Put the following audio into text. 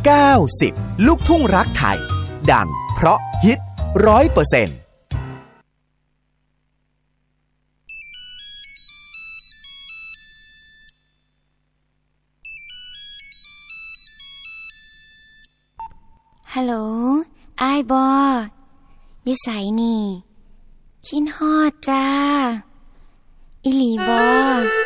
90ลูกทุ่งรักไทยดังเพราะฮิต 100% ฮัลโหลอ้ายบ่อยู่ไสนี่คิดฮอดจ้าอีหลีบ่